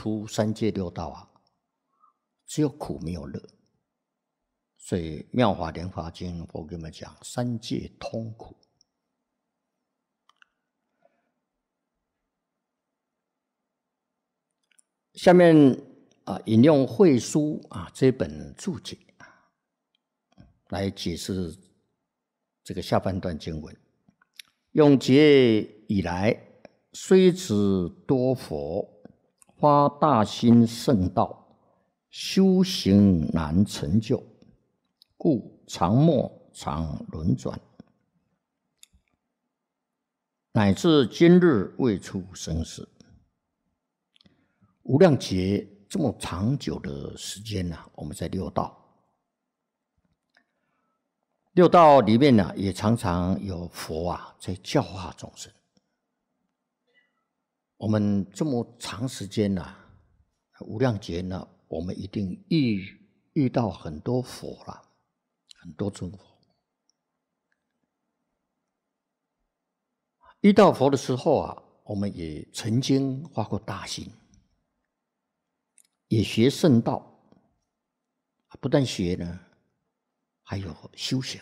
出三界六道啊，只有苦没有乐。所以《妙法莲华经》我跟你们讲，三界通苦。下面引用慧疏这本注解来解释这个下半段经文。永劫以来，虽知多佛发大心圣道，修行难成就，故常没常轮转，乃至今日未出生死。无量劫这么长久的时间我们在六道。六道里面也常常有佛在教化众生。我们这么长时间无量劫我们一定遇到很多佛了，很多尊佛。遇到佛的时候我们也曾经发过大心，也学圣道，不但学呢，还有修行。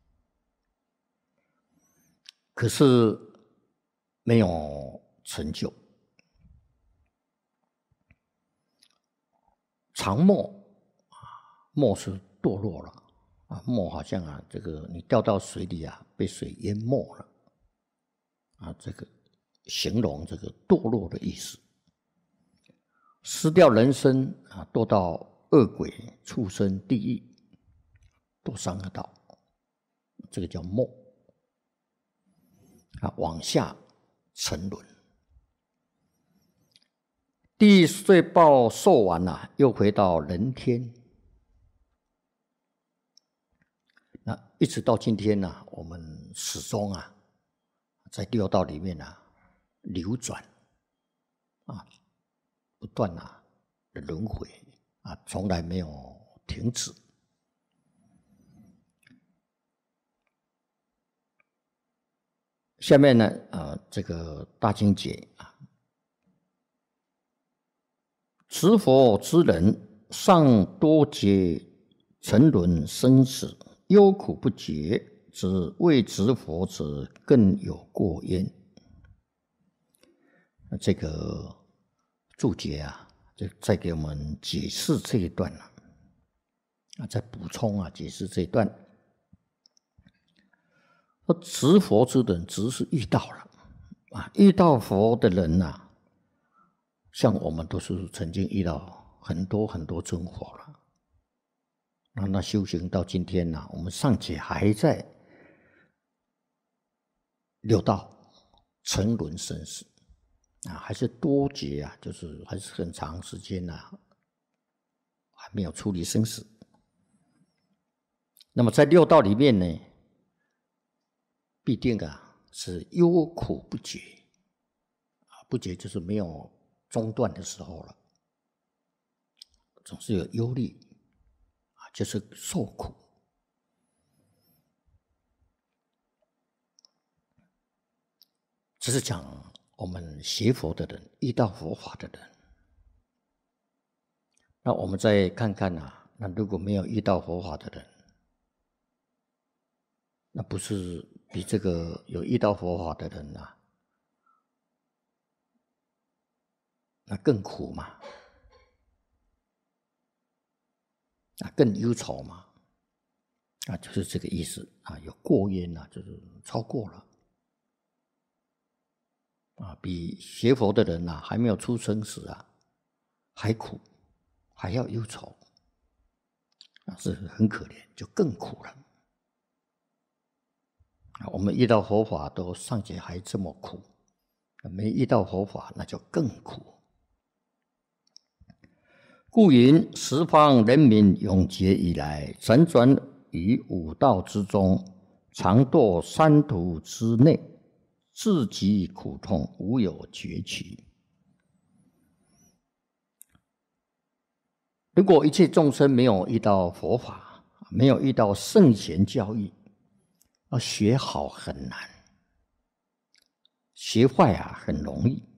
可是没有成就。常没没是堕落了没好像这个你掉到水里被水淹没了这个形容这个堕落的意思。失掉人生堕到恶鬼、畜生、地狱，堕三恶道，这个叫没往下沉沦。地狱罪报受完又回到人天。那一直到今天我们始终在六道里面流转不断的轮回从来没有停止。下面呢这个大经解持佛之人，尚多劫沉沦生死，忧苦不绝，则未执佛者更有过焉。这个注解就再给我们解释这一段再补充解释这一段。说执佛之人，执是遇到了遇到佛的人像我们都是曾经遇到很多很多尊佛了。那修行到今天我们尚且还在六道沉沦生死还是多劫就是还是很长时间还没有处理生死。那么在六道里面呢，必定是忧苦不绝不绝就是没有中断的时候了，总是有忧虑就是受苦。这是讲我们学佛的人，遇到佛法的人。那我们再看看那如果没有遇到佛法的人，那不是比这个有遇到佛法的人那更苦嘛，更忧愁嘛，就是这个意思有过焉就是超过了比学佛的人还没有出生时还苦，还要忧愁是很可怜，就更苦了。我们遇到佛法都尚且还这么苦，没遇到佛法那就更苦。故云十方人民永劫以来，辗转于五道之中，常堕三途之内，自极苦痛，无有绝期。如果一切众生没有遇到佛法，没有遇到圣贤教育，要学好很难，学坏很容易。